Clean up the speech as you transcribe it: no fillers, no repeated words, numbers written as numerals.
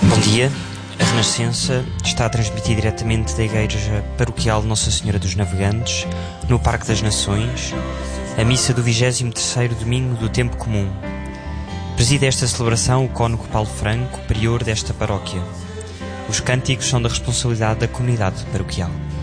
Bom dia, a Renascença está a transmitir diretamente da Igreja Paroquial Nossa Senhora dos Navegantes, no Parque das Nações, a missa do 23º domingo do Tempo Comum. Preside esta celebração o cônego Paulo Franco, prior desta paróquia. Os cânticos são da responsabilidade da comunidade paroquial.